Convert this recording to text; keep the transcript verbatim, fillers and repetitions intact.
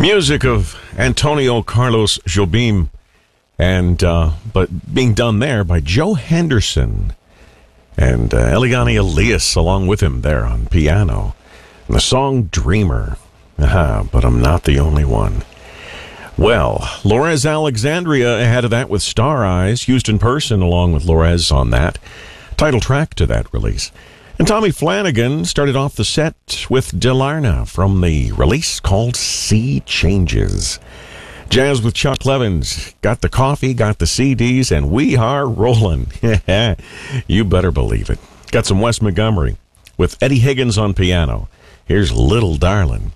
Music of Antonio Carlos Jobim, and uh, but being done there by Joe Henderson and uh, Eliane Elias along with him there on piano. And the song Dreamer. Aha, but I'm not the only one. Well, Lorez Alexandria ahead of that with Star Eyes, Houston Person along with Lorez on that. Title track to that release. And Tommy Flanagan started off the set with Delarna from the release called Sea Changes. Jazz with Chuck Levins. Got the coffee, got the C Ds, and we are rolling. You better believe it. Got some Wes Montgomery with Eddie Higgins on piano. Here's Little Darlin'.